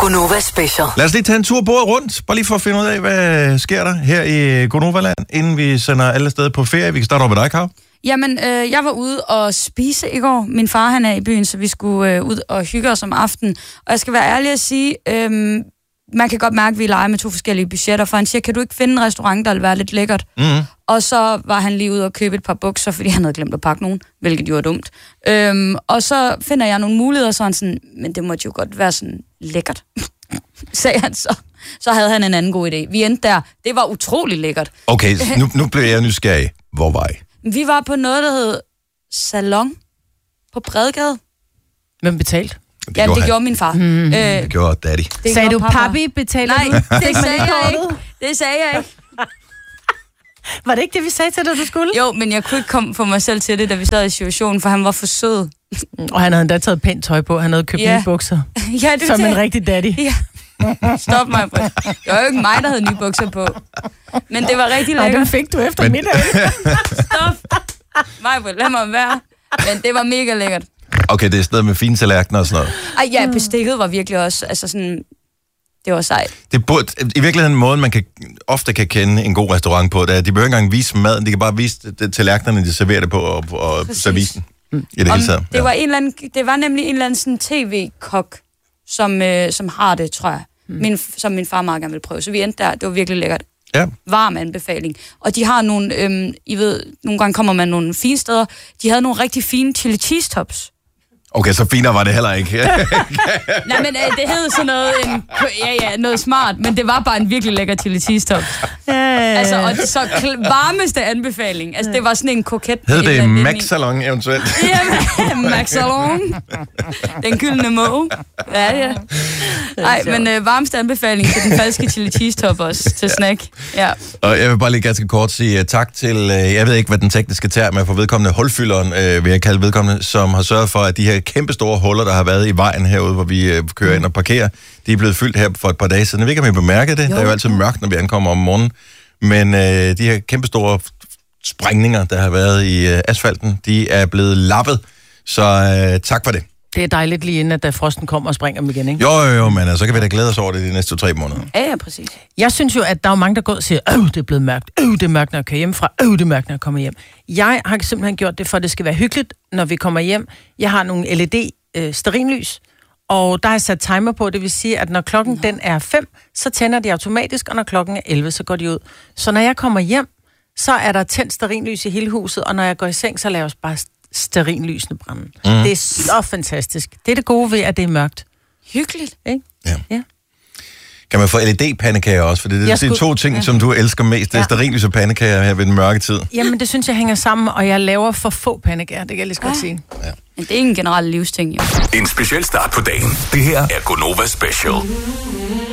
Gonova Special. Lad os lige tage en tur bordet rundt, bare lige for at finde ud af, hvad sker der her i Gonovaland, inden vi sender alle steder på ferie. Vi kan starte over med dig, Karo. Jamen, jeg var ude og spise i går. Min far, han er i byen, så vi skulle ud og hygge os om aftenen. Og jeg skal være ærlig at sige, man kan godt mærke, at vi leger med 2 forskellige budgetter, for han siger, kan du ikke finde en restaurant, der vil være lidt lækkert? Mm-hmm. Og så var han lige ude og købe et par bukser, fordi han havde glemt at pakke nogen, hvilket jo var dumt. Og så finder jeg nogle muligheder, så han sådan, men det måtte jo godt være sådan lækkert, sagde han så. Så havde han en anden god idé. Vi endte der. Det var utrolig lækkert. Okay, nu blev jeg nysgerrig. Hvor var I? Vi var på noget, der hed Salon på Bredgade. Hvem betalte? Det gjorde min far. Det gjorde daddy. Sagde du, papi betaler? Nej, det sagde jeg ikke. Det sagde jeg ikke. Var det ikke det, vi sagde til dig, du skulle? Jo, men jeg kunne ikke komme for mig selv til det, da vi sad i situationen, for han var for sød. Og han havde endda taget pænt tøj på. Han havde købt nye bukser. Ja, det som en rigtig daddy. Ja. Stop mig, Britt. Det var jo ikke mig, der havde nye bukser på. Men det var rigtig lækkert. Nej, den fik du efter middag. Stop. Mig, Britt, lad mig være. Men det var mega lækkert. Okay, det er stedet med fine tallerkener og sådan noget. Ej, ja, bestikket var virkelig også, altså sådan, det var sejt. Det burde, i virkeligheden en måde, man ofte kan kende en god restaurant på, det er, de behøver ikke engang vise maden, de kan bare vise tallerkenerne, de serverer det på, og servicen i det hele taget. Det var nemlig en eller anden sådan tv-kok, som har det, tror jeg, som min far meget gerne ville prøve. Så vi endte der, det var virkelig lækkert. Ja. Varm anbefaling. Og de har nogle, I ved, nogle gange kommer man nogle fine steder, de havde nogle rigtig fine chili cheese tops. Okay, så finere var det heller ikke. Nej, men det hed sådan noget, noget smart, men det var bare en virkelig lækker chili cheese top. Altså, og det så varmeste anbefaling. Altså, det var sådan en koket. Hed det Max Salon eventuelt? Ja, Max Salon. Den gyldne måge. Ja. Nej, men varmeste anbefaling til den falske chili cheese top også, til snack. Ja. Og jeg vil bare lige ganske kort sige tak til, jeg ved ikke, hvad den tekniske term er for vedkommende, hulfylderen, vil jeg kalde vedkommende, som har sørget for, at de her kæmpe store huller, der har været i vejen herude, hvor vi kører ind og parkerer, de er blevet fyldt her for et par dage siden. Jeg ved ikke, om I bemærker det. Jo. Der er jo altid mørkt, når vi ankommer om morgenen. Men de her kæmpe store sprængninger, der har været i asfalten, de er blevet lappet. Så tak for det. Det er dejligt lige inden, at frosten kommer og springer dem igen, ikke? Jo, men så kan vi da glæde os over det de næste 2-3 måneder. Ja, præcis. Jeg synes jo, at der er mange, der går og siger, det er blevet mørkt, det er mørkt, når jeg kører hjemmefra, det er mørkt, når jeg kommer hjem. Jeg har simpelthen gjort det, for at det skal være hyggeligt, når vi kommer hjem. Jeg har nogle LED-stearinlys, og der er sat timer på, det vil sige, at når klokken den er 5, så tænder de automatisk, og når klokken er 11, så går de ud. Så når jeg kommer hjem, så er der tændt stearinlys i hele huset, og når jeg går i seng, så laver jeg bare stearinlysene brænde. Det er så fantastisk. Det er det gode ved, at det er mørkt. Hyggeligt, ikke? Ja. Kan man få LED-pandekager også? For det er 2 ting, som du elsker mest. Det er stearinlys og pandekager her ved den mørke tid. Jamen, det synes jeg hænger sammen, og jeg laver for få pandekager. Det kan jeg lige så godt sige. Ja. Men det er ikke en generel livsting, jo. En speciel start på dagen. Det her er Gonova Special.